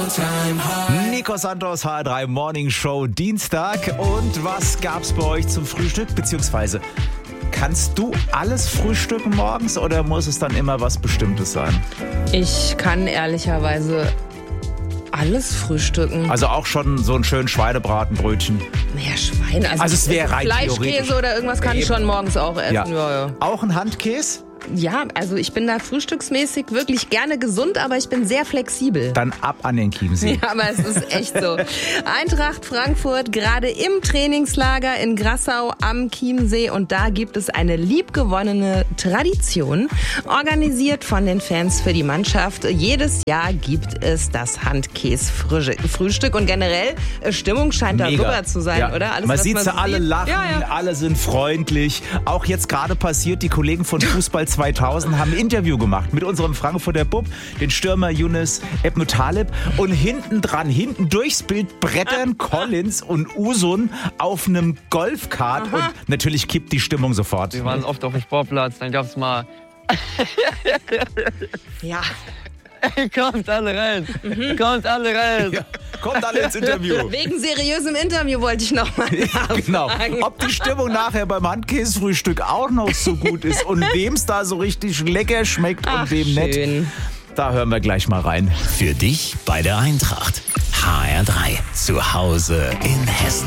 Nico Santos, HR3 Morning Show, Dienstag. Und was gab's bei euch zum Frühstück? Beziehungsweise, kannst du alles frühstücken morgens oder muss es dann immer was Bestimmtes sein? Ich kann ehrlicherweise alles frühstücken. Also auch schon so einen schönen Schweinebratenbrötchen. Naja, Schwein. Also es wäre rein Fleischkäse theoretisch. oder irgendwas kann ich schon morgens auch essen. Ja. Auch ein Handkäse? Ja, also ich bin da frühstücksmäßig wirklich gerne gesund, aber ich bin sehr flexibel. Dann ab an den Chiemsee. Ja, aber es ist echt so. Eintracht Frankfurt gerade im Trainingslager in Grassau am Chiemsee und da gibt es eine liebgewonnene Tradition, organisiert von den Fans für die Mannschaft. Jedes Jahr gibt es das Handkäse-Frühstück und generell Stimmung scheint da super zu sein, ja. oder? Alles, man was sieht sie alle lachen, alle sind freundlich. Auch jetzt gerade passiert, die Kollegen von Fußball 2000 haben ein Interview gemacht mit unserem Frankfurter Bub, den Stürmer Younes Ebnutaleb. Und hinten durchs Bild brettern Collins und Usun auf einem Golfkart. Und natürlich kippt die Stimmung sofort. Wir waren oft auf dem Sportplatz, dann gab es mal... Ja. Kommt alle rein, kommt alle rein. Ja, kommt alle ins Interview. Wegen seriösem Interview wollte ich noch mal nachfragen. Genau. Ob die Stimmung nachher beim Handkäsefrühstück auch noch so gut ist und wem es da so richtig lecker schmeckt und wem nicht, da hören wir gleich mal rein. Für dich bei der Eintracht. HR3. Zu Hause in Hessen.